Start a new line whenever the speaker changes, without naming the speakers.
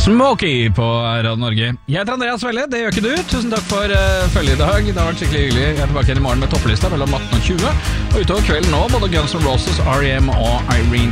Smokey på Radio Norge. Jeg heter Andreas Velle, det gjør ikke du. Tusen takk for følge i dag. Det har vært skikkelig hyggelig. Jeg er tilbake igjen i morgen med topplista mellom 18 og 20. Og utover kvelden nå, både Guns N' Roses, R.E.M. og Irene